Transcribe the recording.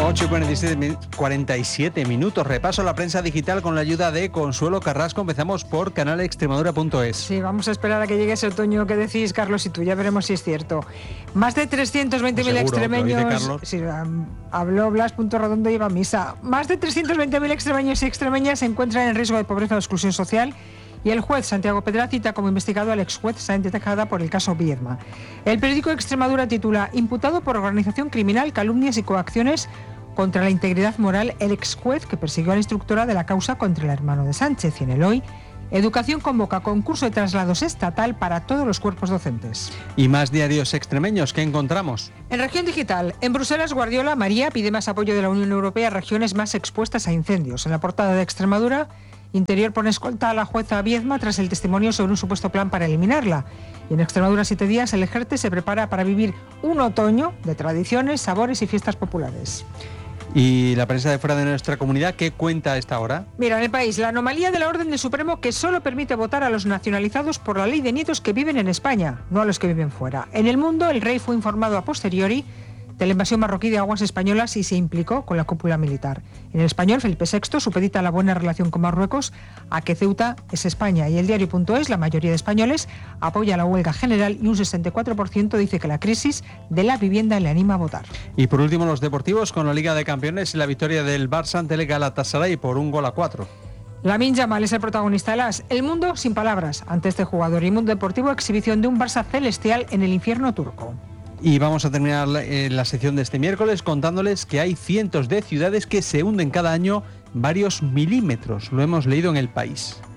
8:47 minutos. Repaso a la prensa digital con la ayuda de Consuelo Carrasco. Empezamos por canalextremadura.es. Sí, vamos a esperar a que llegue ese otoño que decís, Carlos, y tú. Ya veremos si es cierto. Más de 320.000 extremeños... Sí, habló Blas Redondo y iba a misa. Más de 320.000 extremeños y extremeñas se encuentran en riesgo de pobreza o exclusión social. Y el juez Santiago Pedra cita como investigado al exjuez Sáenz de Tejada por el caso Viedma. El periódico Extremadura titula: imputado por organización criminal, calumnias y coacciones contra la integridad moral, el exjuez que persiguió a la instructora de la causa contra el hermano de Sánchez. Y en el Hoy, Educación convoca concurso de traslados estatal para todos los cuerpos docentes. Y más diarios extremeños que encontramos. En Región Digital, en Bruselas, Guardiola, María pide más apoyo de la Unión Europea a regiones más expuestas a incendios. En la portada de Extremadura, Interior pone escolta a la jueza Viedma tras el testimonio sobre un supuesto plan para eliminarla. Y en Extremadura 7 días, el Ejerte se prepara para vivir un otoño de tradiciones, sabores y fiestas populares. ¿Y la prensa de fuera de nuestra comunidad qué cuenta a esta hora? Mira, en el país, la anomalía de la Orden del Supremo que solo permite votar a los nacionalizados por la ley de nietos que viven en España, no a los que viven fuera. En el mundo, el rey fue informado a posteriori de la invasión marroquí de aguas españolas y se implicó con la cúpula militar. En el Español, Felipe VI supedita la buena relación con Marruecos a que Ceuta es España. Y el diario.es, la mayoría de españoles apoya la huelga general y un 64% dice que la crisis de la vivienda le anima a votar. Y por último, los deportivos con la Liga de Campeones y la victoria del Barça ante el Galatasaray por 1-4. Lamine Yamal es el protagonista del AS. El mundo sin palabras ante este jugador. Y Mundo Deportivo, exhibición de un Barça celestial en el infierno turco. Y vamos a terminar la sección de este miércoles contándoles que hay cientos de ciudades que se hunden cada año varios milímetros. Lo hemos leído en El País.